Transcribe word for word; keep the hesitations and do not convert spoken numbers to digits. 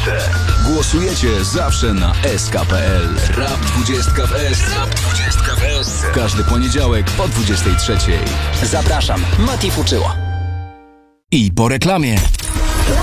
dwudziestce. Głosujecie zawsze na S K kropka P L. Rap dwudziestka w S. Rap dwudziestka w S. Każdy poniedziałek po dwudziestej trzeciej. Zapraszam, Mati Fuczyło. I po reklamie.